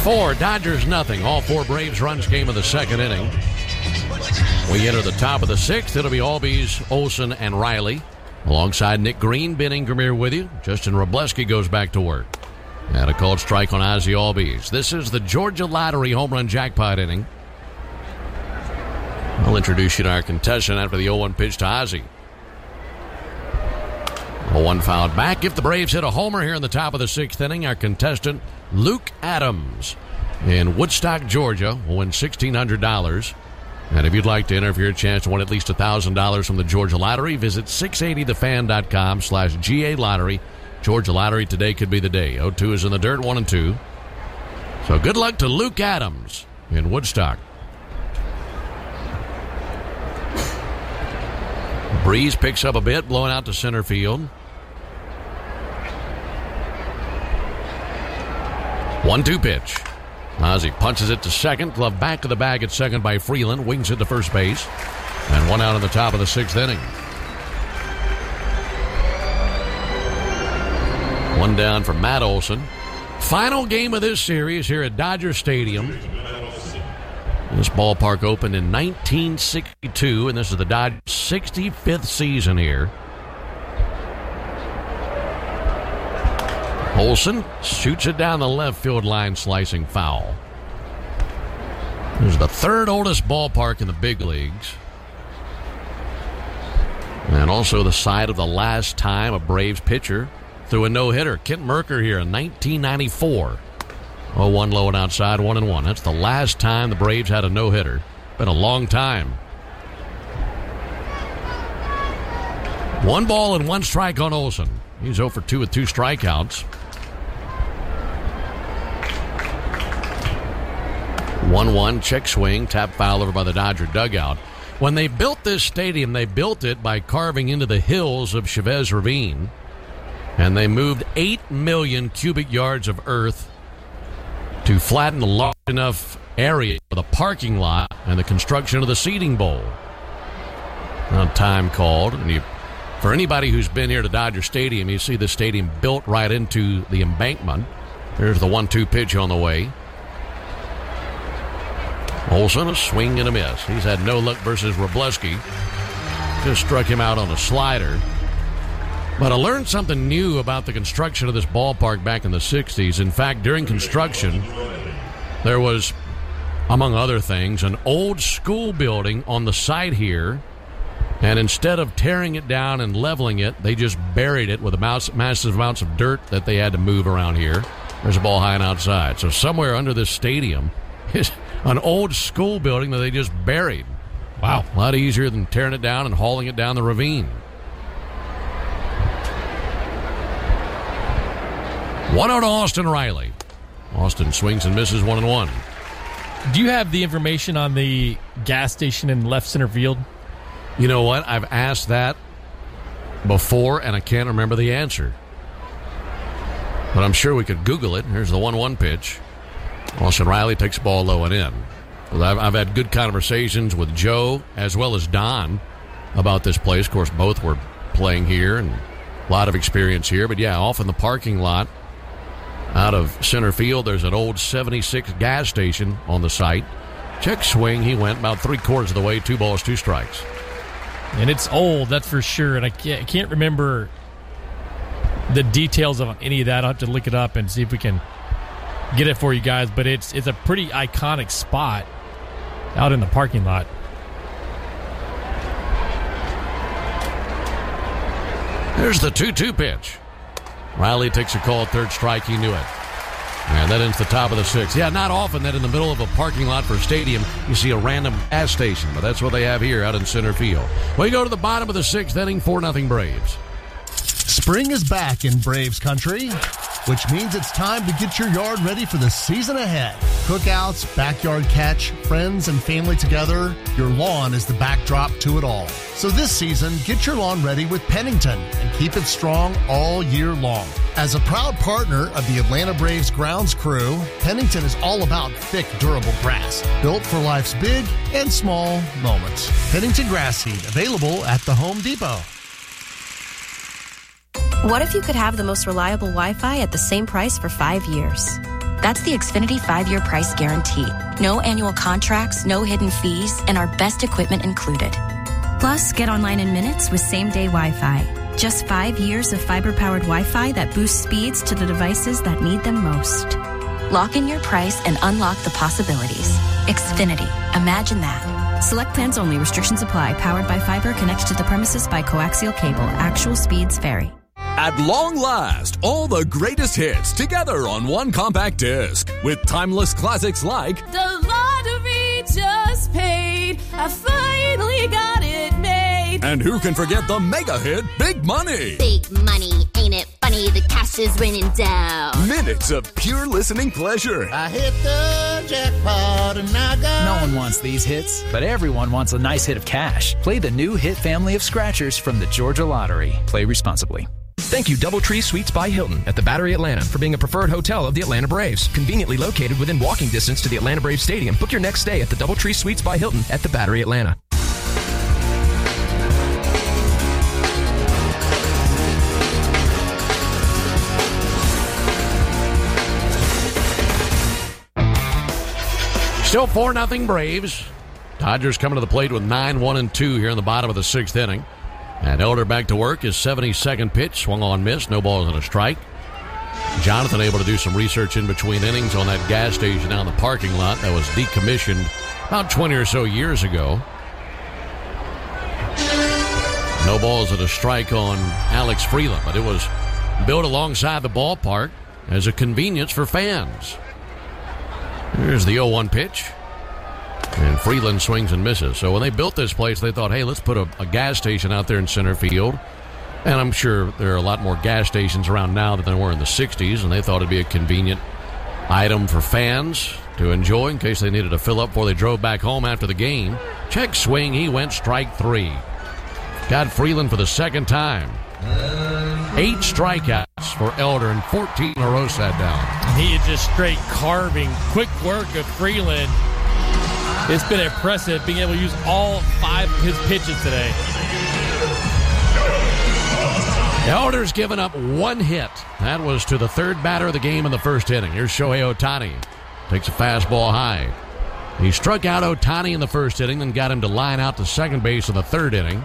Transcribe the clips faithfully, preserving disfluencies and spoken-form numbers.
four, Dodgers nothing. All four Braves runs came in the second inning. We enter the top of the sixth. It'll be Albies, Olsen, and Riley. Alongside Nick Green, Ben Ingram here with you. Justin Robleski goes back to work. And a called strike on Ozzie Albies. This is the Georgia Lottery home run jackpot inning. I'll introduce you to our contestant after the oh one pitch to Ozzie. oh one fouled back. If the Braves hit a homer here in the top of the sixth inning, our contestant, Luke Adams, in Woodstock, Georgia, will win sixteen hundred dollars. And if you'd like to enter for your chance to win at least one thousand dollars from the Georgia Lottery, visit six eighty the fan dot com slash G A Lottery. Georgia Lottery, today could be the day. oh two is in the dirt, one and two. So good luck to Luke Adams in Woodstock. Breeze picks up a bit, blowing out to center field. one two pitch. Ozzie punches it to second. Glove back to the bag at second by Freeland. Wings it to first base. And one out in the top of the sixth inning. One down for Matt Olson. Final game of this series here at Dodger Stadium. This ballpark opened in nineteen sixty-two, and this is the Dodgers' sixty-fifth season here. Olsen shoots it down the left field line, slicing foul. This is the third oldest ballpark in the big leagues. And also the site of the last time a Braves pitcher threw a no-hitter. Kent Mercker here in nineteen ninety-four. oh one low and outside, one and one. That's the last time the Braves had a no-hitter. Been a long time. One ball and one strike on Olsen. He's oh for two with two strikeouts. one one, check swing, tap foul over by the Dodger dugout. When they built this stadium, they built it by carving into the hills of Chavez Ravine. And they moved eight million cubic yards of earth to flatten a large enough area for the parking lot and the construction of the seating bowl. Now, time called. And you, for anybody who's been here to Dodger Stadium, you see the stadium built right into the embankment. There's the one two pitch on the way. Olsen, a swing and a miss. He's had no luck versus Robleski. Just struck him out on a slider. But I learned something new about the construction of this ballpark back in the sixties. In fact, during construction, there was, among other things, an old school building on the site here. And instead of tearing it down and leveling it, they just buried it with a mouse, massive amounts of dirt that they had to move around here. There's a ball high and outside. So somewhere under this stadium is an old school building that they just buried. Wow. A lot easier than tearing it down and hauling it down the ravine. One out to Austin Riley. Austin swings and misses one and one. Do you have the information on the gas station in left center field? You know what? I've asked that before, and I can't remember the answer. But I'm sure we could Google it. Here's the one one pitch. Austin Riley takes the ball low and in. Well, I've, I've had good conversations with Joe as well as Don about this place. Of course, both were playing here and a lot of experience here. But, yeah, off in the parking lot out of center field, there's an old seventy-six gas station on the site. Check swing. He went about three-quarters of the way, two balls, two strikes. And it's old, that's for sure. And I can't, I can't remember the details of any of that. I'll have to look it up and see if we can get it for you guys. But it's it's a pretty iconic spot out in the parking lot. There's the two two pitch. Riley takes a call, third strike. He knew it. And that ends the top of the sixth. Yeah, not often that in the middle of a parking lot for a stadium you see a random gas station, but that's what they have here out in center field. We go to the bottom of the sixth inning, four nothing Braves. Spring is back in Braves country, which means it's time to get your yard ready for the season ahead. Cookouts, backyard catch, friends and family together, your lawn is the backdrop to it all. So this season, get your lawn ready with Pennington and keep it strong all year long. As a proud partner of the Atlanta Braves grounds crew, Pennington is all about thick, durable grass, built for life's big and small moments. Pennington Grass Seed, available at the Home Depot. What if you could have the most reliable Wi-Fi at the same price for five years? That's the Xfinity five-year price guarantee. No annual contracts, no hidden fees, and our best equipment included. Plus, get online in minutes with same-day Wi-Fi. Just five years of fiber-powered Wi-Fi that boosts speeds to the devices that need them most. Lock in your price and unlock the possibilities. Xfinity. Imagine that. Select plans only. Restrictions apply. Powered by fiber. Connected to the premises by coaxial cable. Actual speeds vary. At long last, all the greatest hits together on one compact disc with timeless classics like The Lottery Just Paid. I finally got it made. And who can forget the mega hit Big Money? Big money, ain't it funny? The cash is raining down. Minutes of pure listening pleasure. I hit the jackpot and I got... No one wants these hits, but everyone wants a nice hit of cash. Play the new hit family of scratchers from the Georgia Lottery. Play responsibly. Thank you, Doubletree Suites by Hilton at the Battery Atlanta, for being a preferred hotel of the Atlanta Braves. Conveniently located within walking distance to the Atlanta Braves Stadium. Book your next stay at the Doubletree Suites by Hilton at the Battery Atlanta. Still four nothing Braves. Dodgers coming to the plate with nine one and two here in the bottom of the sixth inning. And Elder back to work. His seventy-second pitch, swung on, miss, no balls and a strike. Jonathan able to do some research in between innings on that gas station down the parking lot that was decommissioned about twenty or so years ago. No balls and a strike on Alex Freeland, but it was built alongside the ballpark as a convenience for fans. Here's the oh one pitch. And Freeland swings and misses. So when they built this place, they thought, hey, let's put a, a gas station out there in center field. And I'm sure there are a lot more gas stations around now than there were in the sixties, and they thought it'd be a convenient item for fans to enjoy in case they needed to fill up before they drove back home after the game. Check swing, he went strike three. Got Freeland for the second time. Eight strikeouts for Elder and fourteen in a row sat down. He is just straight carving. Quick work of Freeland. It's been impressive being able to use all five of his pitches today. Elder's given up one hit. That was to the third batter of the game in the first inning. Here's Shohei Ohtani. Takes a fastball high. He struck out Ohtani in the first inning, then got him to line out to second base in the third inning.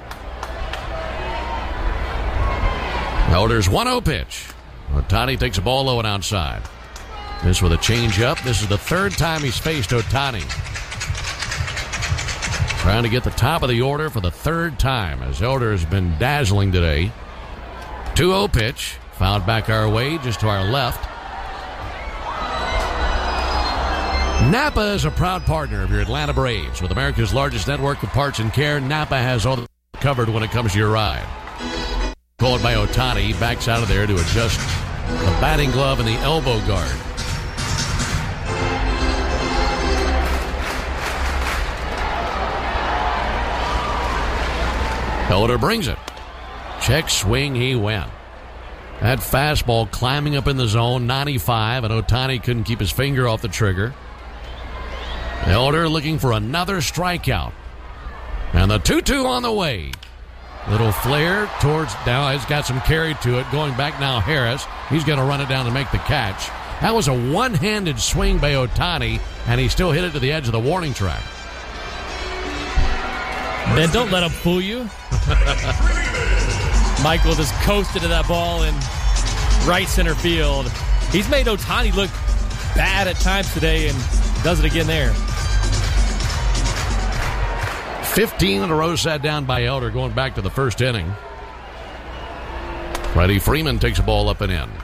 Elder's one oh pitch. Ohtani takes a ball low and outside. This with a changeup. This is the third time he's faced Ohtani. Trying to get the top of the order for the third time as Elder has been dazzling today. two oh pitch. Fouled back our way, just to our left. Napa is a proud partner of your Atlanta Braves. With America's largest network of parts and care, Napa has all the covered when it comes to your ride. Called by Ohtani, he backs out of there to adjust the batting glove and the elbow guard. Elder brings it. Check swing, he went. That fastball climbing up in the zone, ninety-five, and Ohtani couldn't keep his finger off the trigger. Elder looking for another strikeout. And the two two on the way. Little flare towards, now it's got some carry to it. Going back now, Harris. He's going to run it down and make the catch. That was a one-handed swing by Ohtani, and he still hit it to the edge of the warning track. Then don't let him fool you. Michael just coasted to that ball in right center field. He's made Ohtani look bad at times today and does it again there. fifteen in a row sat down by Elder going back to the first inning. Freddie Freeman takes a ball up and in.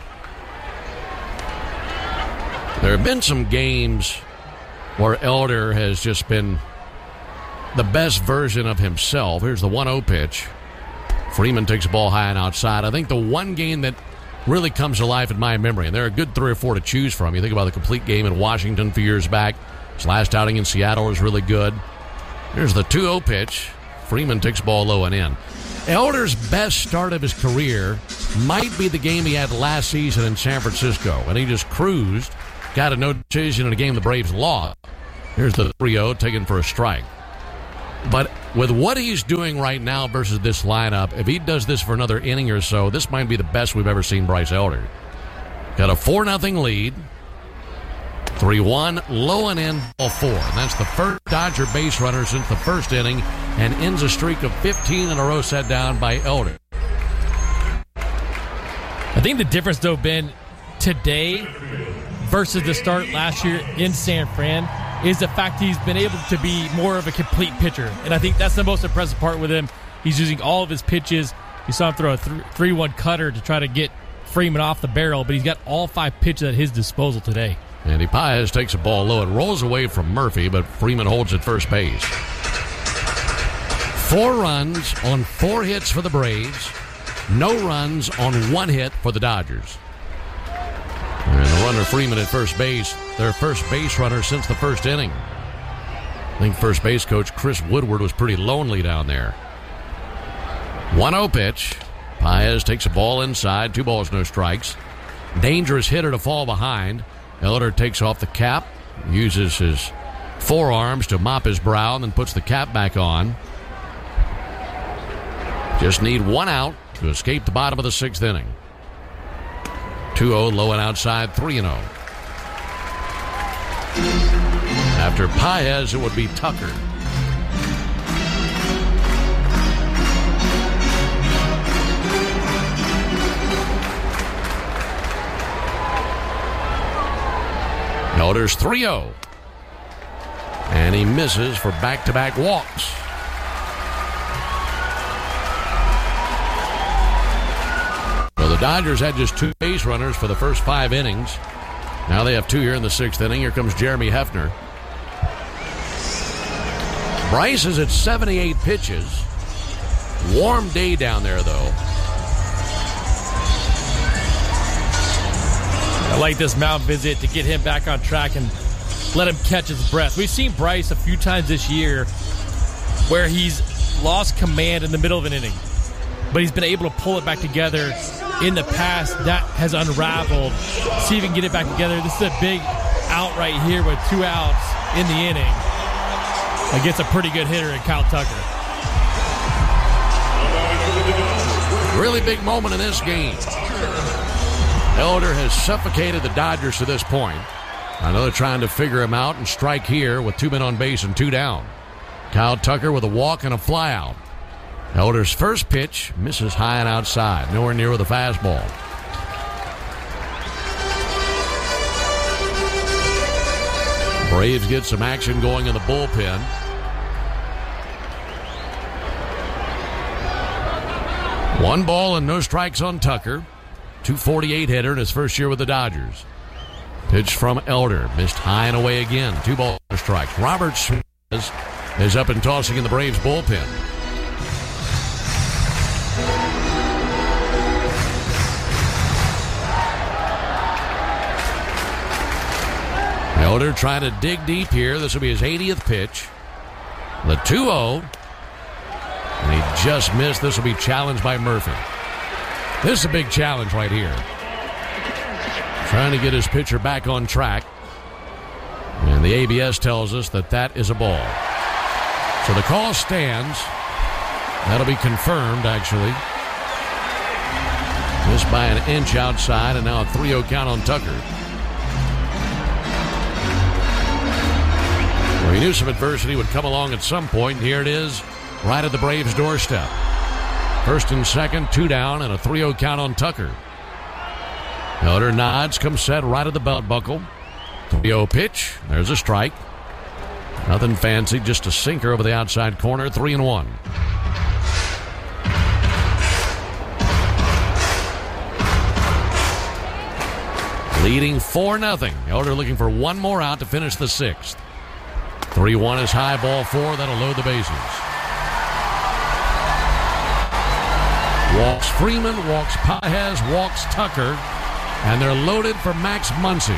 There have been some games where Elder has just been the best version of himself. Here's the one oh pitch. Freeman takes a ball high and outside. I think the one game that really comes to life in my memory, and there are a good three or four to choose from. You think about the complete game in Washington a few years back. His last outing in Seattle was really good. Here's the two oh pitch. Freeman takes a ball low and in. Elder's best start of his career might be the game he had last season in San Francisco, and he just cruised, got a no decision in a game the Braves lost. Here's the three oh taken for a strike. But with what he's doing right now versus this lineup, if he does this for another inning or so, this might be the best we've ever seen Bryce Elder. Got a four nothing lead. three one, low and in, ball four. And that's the first Dodger base runner since the first inning and ends a streak of fifteen in a row set down by Elder. I think the difference, though, Ben, today versus the start last year in San Fran is the fact he's been able to be more of a complete pitcher. And I think that's the most impressive part with him. He's using all of his pitches. You saw him throw a three one cutter to try to get Freeman off the barrel, but he's got all five pitches at his disposal today. Andy Paez takes a ball low. It rolls away from Murphy, but Freeman holds at first base. Four runs on four hits for the Braves. No runs on one hit for the Dodgers. And the runner Freeman at first base, their first base runner since the first inning. I think first base coach Chris Woodward was pretty lonely down there. one oh pitch. Paez takes a ball inside. Two balls, no strikes. Dangerous hitter to fall behind. Elder takes off the cap, uses his forearms to mop his brow, and then puts the cap back on. Just need one out to escape the bottom of the sixth inning. two oh, low and outside, three oh. After Paez, it would be Tucker. Elder's three oh. And he misses for back-to-back walks. So the Dodgers had just two base runners for the first five innings. Now they have two here in the sixth inning. Here comes Jeremy Hefner. Bryce is at seventy-eight pitches. Warm day down there, though. I like this mound visit to get him back on track and let him catch his breath. We've seen Bryce a few times this year where he's lost command in the middle of an inning, but he's been able to pull it back together. In the past, that has unraveled. See if he can get it back together. This is a big out right here with two outs in the inning against a pretty good hitter in Kyle Tucker. Really big moment in this game. Elder has suffocated the Dodgers to this point. I know they're trying to figure him out and strike here with two men on base and two down. Kyle Tucker with a walk and a flyout. Elder's first pitch misses high and outside, nowhere near with a fastball. Braves get some action going in the bullpen. One ball and no strikes on Tucker. two forty-eight hitter in his first year with the Dodgers. Pitch from Elder. Missed high and away again. Two balls, no strikes. Robert Suarez is up and tossing in the Braves bullpen. Elder trying to dig deep here. This will be his eightieth pitch. The two oh. And he just missed. This will be challenged by Murphy. This is a big challenge right here. Trying to get his pitcher back on track. And the A B S tells us that that is a ball. So the call stands. That'll be confirmed, actually. Missed by an inch outside, and now a three oh count on Tucker. Well, he knew some adversity would come along at some point, and here it is, right at the Braves' doorstep. First and second, two down, and a three oh count on Tucker. Elder nods, comes set right at the belt buckle. three oh pitch. There's a strike. Nothing fancy, just a sinker over the outside corner, three and one. Leading four nothing. Elder looking for one more out to finish the sixth. three one is high, ball four. That'll load the bases. Walks Freeman, walks Paez, walks Tucker, and they're loaded for Max Muncy.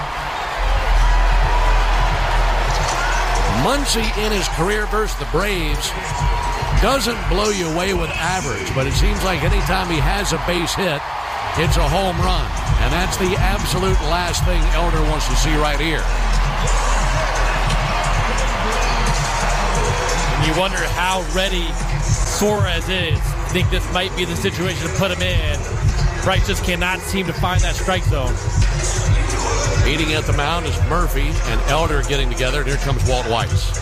Muncy in his career versus the Braves doesn't blow you away with average, but it seems like anytime he has a base hit, it's a home run. And that's the absolute last thing Elder wants to see right here. And you wonder how ready Suarez is. I think this might be the situation to put him in. Bryce just cannot seem to find that strike zone. Meeting at the mound is Murphy and Elder getting together. And here comes Walt Weiss.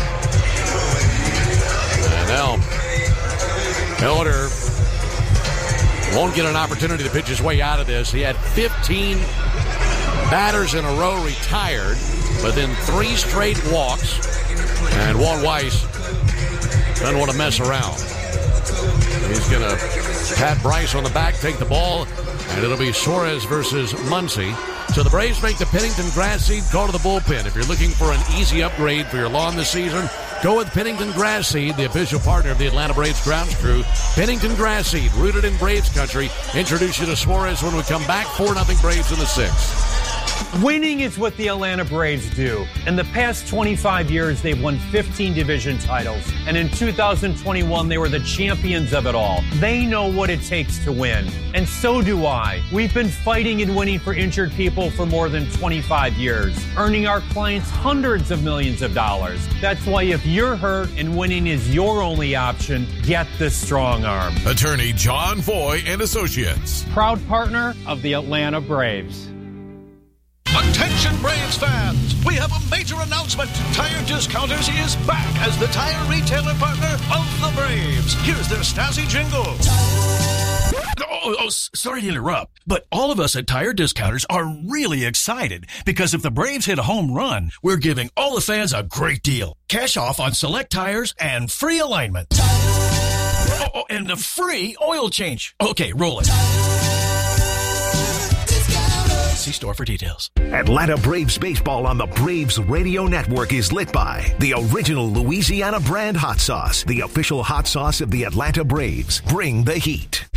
And now Elder won't get an opportunity to pitch his way out of this. He had fifteen batters in a row retired, but then three straight walks. And Walt Weiss doesn't want to mess around. He's going to pat Bryce on the back, take the ball, and it'll be Suarez versus Muncy. So the Braves make the Pennington Grass Seed call to the bullpen. If you're looking for an easy upgrade for your lawn this season, go with Pennington Grass Seed, the official partner of the Atlanta Braves grounds crew. Pennington Grass Seed, rooted in Braves country. Introduce you to Suarez when we come back. four nothing Braves in the sixth. Winning is what the Atlanta Braves do. In the past twenty-five years, they've won fifteen division titles. And in two thousand twenty-one, they were the champions of it all. They know what it takes to win. And so do I. We've been fighting and winning for injured people for more than twenty-five years, earning our clients hundreds of millions of dollars. That's why if you're hurt and winning is your only option, get the Strong Arm. Attorney John Foy and Associates. Proud partner of the Atlanta Braves. Attention Braves fans, we have a major announcement. Tire Discounters is back as the tire retailer partner of the Braves. Here's their snazzy jingle. Oh, oh, sorry to interrupt, but all of us at Tire Discounters are really excited because if the Braves hit a home run, we're giving all the fans a great deal. Cash off on select tires and free alignment. Oh, oh, and a free oil change. Okay, roll it. See store for details. Atlanta Braves baseball on the Braves Radio Network is lit by the original Louisiana brand hot sauce, the official hot sauce of the Atlanta Braves. Bring the heat.